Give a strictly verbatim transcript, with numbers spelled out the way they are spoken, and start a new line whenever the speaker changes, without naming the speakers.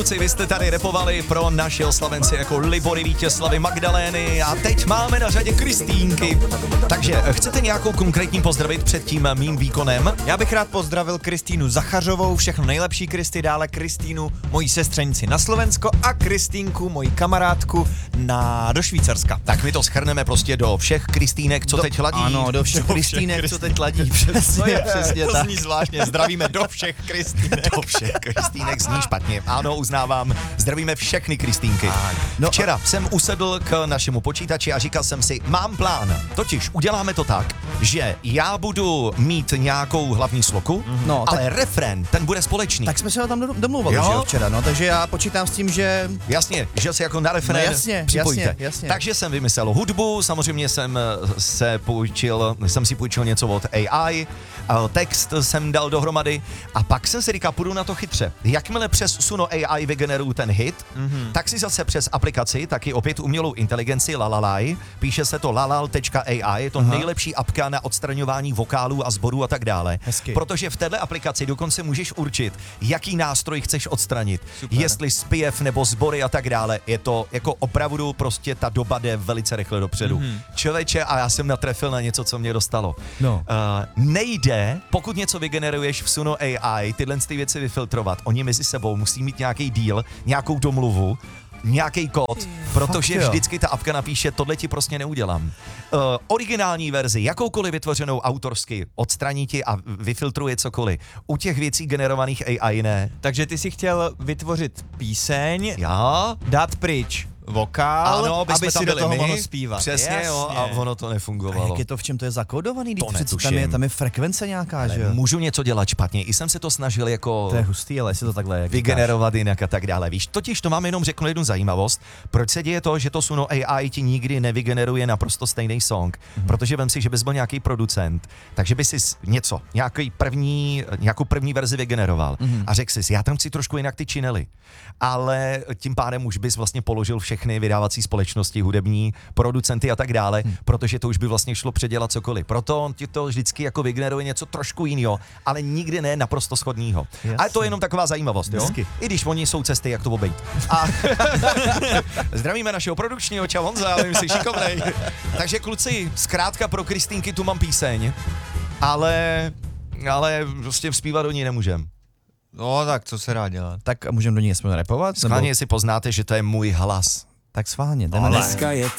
Vy jste tady repovali pro naše oslavenci jako Libory, Vítězslavy, Magdalény a teď máme na řadě Kristýnky. Takže chcete nějakou konkrétní pozdravit před tím mým výkonem?
Já bych rád pozdravil Kristýnu Zachařovou, všechno nejlepší Kristy, dále Kristýnu, mojí sestřenici na Slovensko a Kristýnku, mojí kamarádku na, do Švýcarska.
Tak my to shrneme prostě do všech Kristýnek, co
do,
teď ladí.
Ano, do všech
do
Kristýnek,
všech
co teď ladí, přesně, přesně
to
tak.
zní zvláštně, zdravíme do všech Kristýnek. Do všech Kristýnek zní špatně, ano, uznávám, zdravíme všechny Kristýnky.
No,
Včera jsem usedl k našemu počítači a říkal jsem si, mám plán, totiž uděláme to tak, že já budu mít nějakou hlavní sloku,
no,
ale
tak,
refrén, ten bude společný.
tak jsme se ho tam domluvali,
Jo?
že jo, včera, no, takže já počítám s tím, že...
Jasně, že se jako na refrén
No jasně,
připojíte.
jasně, jasně.
Takže jsem vymyslel hudbu, samozřejmě jsem se půjčil, jsem si půjčil něco od A I, text jsem dal dohromady a pak jsem si říkal, půjdu na to chytře. Jakmile přes Suno A I vygeneruju ten hit, mm-hmm. tak si zase přes aplikaci, taky opět umělou inteligenci Lalalai, píše se to lalal tečka A I, je to Aha. nejlepší apka na odstraňování vokálů a zborů a tak dále.
Hezky.
Protože v této aplikaci dokonce můžeš určit, jaký nástroj chceš odstranit,
Super.
jestli zpěv nebo sbory a tak dále. Je to jako opravdu prostě ta doba jde velice rychle dopředu. Mm-hmm. Člověče, a já jsem natrefil na něco, co mě dostalo.
No.
Uh, nejde, pokud něco vygeneruješ v Suno A I, tyhle ty věci vyfiltrovat. Oni mezi sebou musí mít nějaký deal, nějakou domluvu, nějaký kód, protože
Fakt,
vždycky ta apka napíše, tohle ti prostě neudělám. Uh, originální verzi, jakoukoliv vytvořenou autorsky, odstraní ti a vyfiltruje cokoliv. U těch věcí generovaných A I ne.
Takže ty si chtěl vytvořit píseň,
Já?
dát pryč vokál,
Ano, aby,
aby
jsme
si
tam
do toho
byli
mohl
my.
zpívat.
Přesně,
Jasně.
jo, a ono to
A
nefungovalo.
jak je to, v čem to je zakódovaný?
To
Přece
netuším.
tam je, tam je frekvence nějaká, že jo?
Můžu něco dělat špatně, i jsem se to snažil jako...
To je hustý, ale jestli to takhle jak
vygenerovat jinak a tak dále. Víš, totiž to vám jenom řeknu jednu zajímavost. Proč se děje to, že to Suno A I ti nikdy nevygeneruje naprosto stejný song? Mm-hmm. Protože vem si, že bys byl nějaký producent, takže by si něco, nějaký první, nějakou první verzi vygeneroval mm-hmm. a řekl si, já tam chci trošku jinak ty činely. Ale tím pádem už bys vlastně položil všechny vydávací společnosti, hudební, producenty a tak dále, mm. protože to už by vlastně šlo předělat cokoliv. Proto on ti to vždycky jako vygeneruje něco trošku jiného, ale nikdy ne naprosto shodného. Ale to je jenom taková zajímavost, jo?
Vždycky.
I když oni jsou cesty, jak to obejít. A zdravíme našeho produkčního, čau Honza, ale jsi šikovnej. Takže kluci, zkrátka pro Kristýnky tu mám píseň, ale, ale prostě vzpívat do ní nemůžem.
No tak co se dá dělat? Tak můžeme do ní aspoň rapovat?
Schválně, jestli poznáte, že to je můj hlas.
Tak schválně, jdeme.
Dneska je